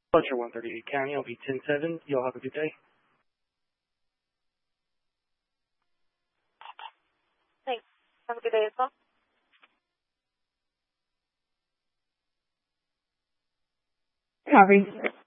Pleasure 138 County. I'll be 10-7. Y'all have a good day. Thanks. Have a good day as well. Copy.